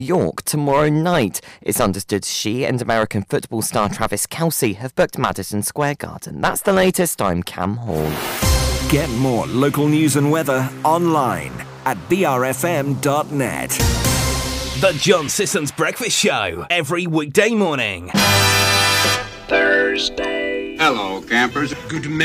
York tomorrow night. It's understood she and American football star Travis Kelce have booked Madison Square Garden. That's the latest. I'm Cam Hall. Get more local news and weather online at brfm.net. The John Sissons Breakfast Show, every weekday morning. Thursday. Hello, campers. Good